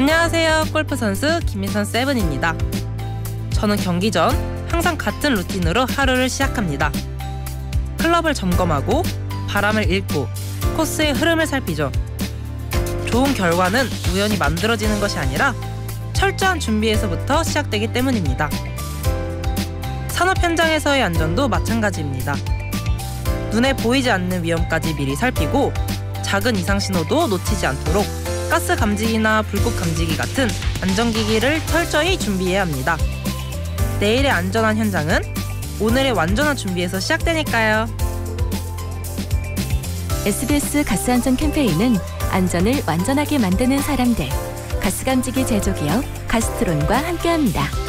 안녕하세요. 골프 선수 김민선 세븐입니다. 저는 경기 전 항상 같은 루틴으로 하루를 시작합니다. 클럽을 점검하고 바람을 읽고 코스의 흐름을 살피죠. 좋은 결과는 우연히 만들어지는 것이 아니라 철저한 준비에서부터 시작되기 때문입니다. 산업 현장에서의 안전도 마찬가지입니다. 눈에 보이지 않는 위험까지 미리 살피고 작은 이상 신호도 놓치지 않도록 가스 감지기나 불꽃 감지기 같은 안전기기를 철저히 준비해야 합니다. 내일의 안전한 현장은 오늘의 완전한 준비에서 시작되니까요. SBS 가스안전 캠페인은 안전을 완전하게 만드는 사람들, 가스감지기 제조기업 가스트론과 함께합니다.